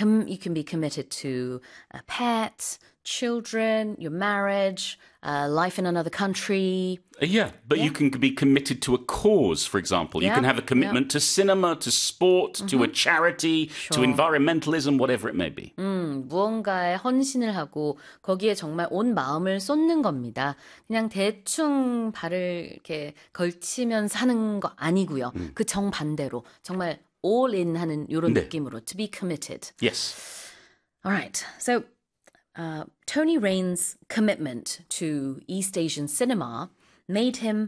you can be committed to a pet, children, your marriage, life in another country. Yeah, but you can be committed to a cause, for example. You can have a commitment to cinema, to sport, to a charity, to environmentalism, whatever it may be. 무언가에 헌신을 하고 거기에 정말 온 마음을 쏟는 겁니다. 그냥 대충 발을 이렇게 걸치면 사는 거 아니고요. 그 정반대로 정말 all in 하는 이런 느낌으로 to be committed. Yes. All right. So Tony Raines' commitment to East Asian cinema made him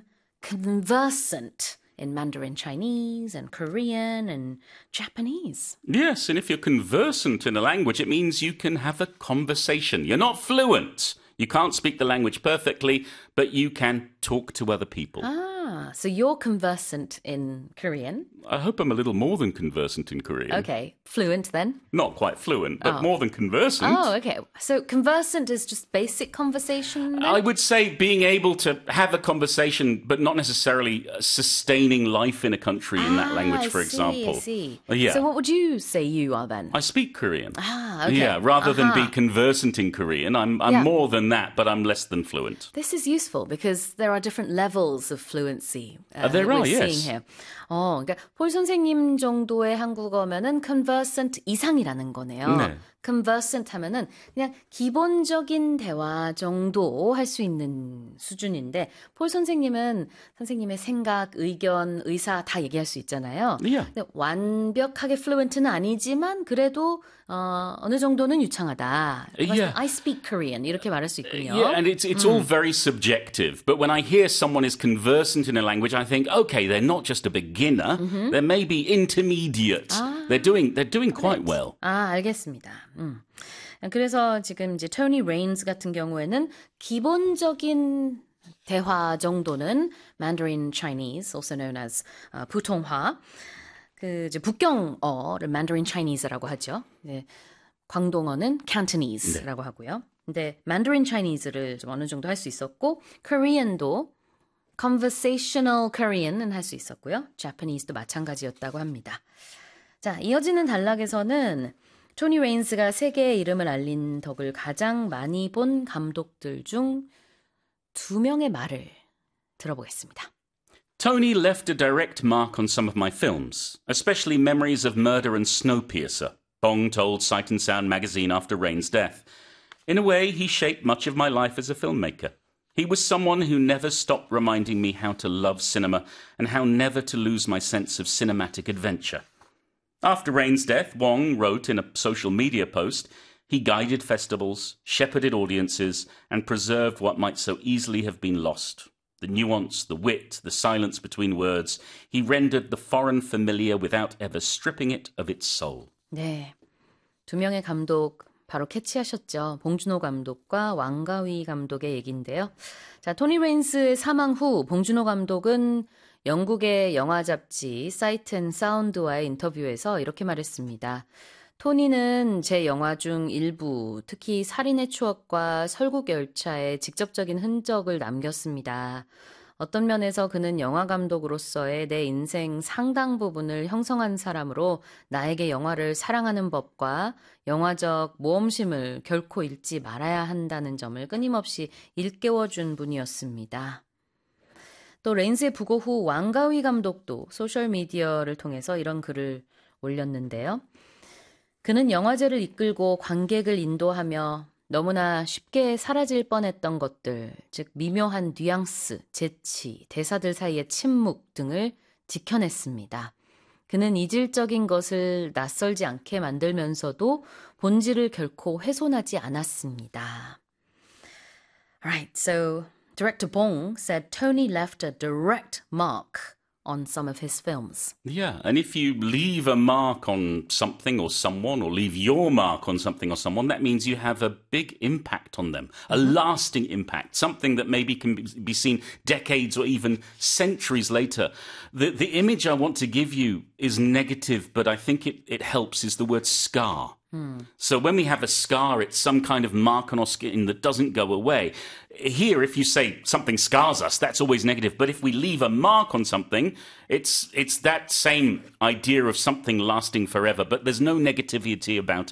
conversant in Mandarin Chinese and Korean and Japanese. Yes, and if you're conversant in a language, it means you can have a conversation. You're not fluent. You can't speak the language perfectly, but you can talk to other people. So you're conversant in Korean. I hope I'm a little more than conversant in Korean. Okay, fluent then? Not quite fluent, but more than conversant. Oh, okay. So conversant is just basic conversation then? I would say being able to have a conversation, but not necessarily sustaining life in a country in that language, for example. I see. Yeah. So what would you say you are then? I speak Korean. Okay. Yeah, rather than be conversant in Korean. I'm more than that, but I'm less than fluent. This is useful because there are different levels of fluency there we're are, seeing yes. here. 그러니까 폴 선생님 정도의 한국어면은 conversant 이상이라는 거네요. 네. conversant 하면은 그냥 기본적인 대화 정도 할 수 있는 수준인데 폴 선생님은 선생님의 생각, 의견, 의사 다 얘기할 수 있잖아요. Yeah. 근데 완벽하게 fluent는 아니지만 그래도 어느 정도는 유창하다. Yeah. I speak Korean 이렇게 말할 수 있군요. Yeah, and it's all very subjective. But when I hear someone is conversant in a language, I think, okay, they're not just a beginner. They're maybe intermediate. They're doing quite well. 알겠습니다. 그래서 지금 이제 토니 레인스 같은 경우에는 기본적인 대화 정도는 Mandarin Chinese, also known as 부통화, 그 이제 북경어를 Mandarin Chinese라고 하죠. 네, 광동어는 Cantonese라고 하고요. 근데 Mandarin Chinese를 좀 어느 정도 할 수 있었고, Korean도 Conversational Korean은 할 수 있었고요. Japanese도 마찬가지였다고 합니다. 자, 이어지는 단락에서는 토니 레인스가 세계의 이름을 알린 덕을 가장 많이 본 감독들 중 2명의 말을 들어보겠습니다. Tony left a direct mark on some of my films, especially Memories of Murder and Snowpiercer, Bong told Sight and Sound magazine after Rain's death. In a way, he shaped much of my life as a filmmaker. He was someone who never stopped reminding me how to love cinema and how never to lose my sense of cinematic adventure. After Rain's death, Wong wrote in a social media post, he guided festivals, shepherded audiences, and preserved what might so easily have been lost. The nuance, the wit, the silence between words. He rendered the foreign familiar without ever stripping it of its soul. 네, 2명의 감독 바로 캐치하셨죠. 봉준호 감독과 왕가위 감독의 얘기인데요. 자, 토니 레인스의 사망 후 봉준호 감독은 영국의 영화 잡지 사이트 앤 사운드와의 인터뷰에서 이렇게 말했습니다. 토니는 제 영화 중 일부, 특히 살인의 추억과 설국열차의 직접적인 흔적을 남겼습니다. 어떤 면에서 그는 영화 감독으로서의 내 인생 상당 부분을 형성한 사람으로 나에게 영화를 사랑하는 법과 영화적 모험심을 결코 잃지 말아야 한다는 점을 끊임없이 일깨워준 분이었습니다. 또 레인스의 부고 후 왕가위 감독도 소셜미디어를 통해서 이런 글을 올렸는데요. 그는 영화제를 이끌고 관객을 인도하며 너무나 쉽게 사라질 뻔했던 것들, 즉 미묘한 뉘앙스, 재치, 대사들 사이의 침묵 등을 지켜냈습니다. 그는 이질적인 것을 낯설지 않게 만들면서도 본질을 결코 훼손하지 않았습니다. Alright, so Director Bong said Tony left a direct mark on some of his films. Yeah, and if you leave a mark on something or someone, or leave your mark on something or someone, that means you have a big impact on them, a lasting impact, something that maybe can be seen decades or even centuries later. The image I want to give you is negative, but I think it helps, is the word scar. So when we have a scar, it's some kind of mark on our skin that doesn't go away. Here, if you say something scars us, that's always negative. But if we leave a mark on something, it's that same idea of something lasting forever. But there's no negativity about